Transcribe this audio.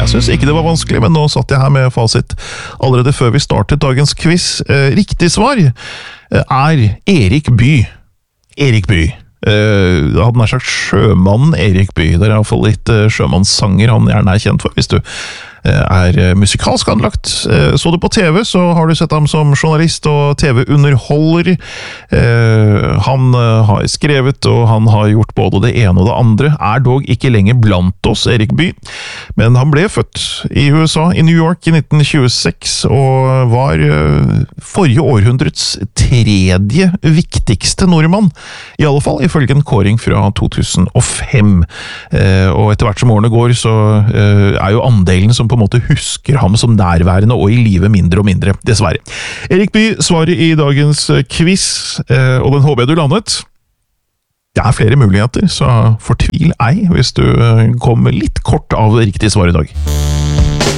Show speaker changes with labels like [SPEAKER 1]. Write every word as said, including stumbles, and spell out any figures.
[SPEAKER 1] Jeg synes ikke det var vanskelig, men nå satt jeg her med fasit allerede før vi startet dagens quiz. Riktig svar er Erik Bye. Erik Bye. Jeg hadde nær sagt sjømannen Erik Bye. Det er i hvert fall litt sjømannssanger han gjerne er kjent for, hvis du er musikalsk anlagt. Så du på T V, så har du sett ham som journalist og T V-underholder. Han har skrevet, og han har gjort både det ene og det andre. Er dog ikke lenger blant oss, Erik Bye. Men han ble født i U S A, i New York i nitten tjueseks, og var forrige århundrets tredje viktigste nordmann. I alle fall ifølge en kåring fra to tusen og fem. Og etter hvert som årene går, så er jo andelen som på en måte husker ham som nærværende og i livet mindre og mindre, dessverre. Erik Bye svarer i dagens quiz, og den håper jeg du landet. Det er flere muligheter, så fortvil ei hvis du kommer litt kort av riktig svar i dag.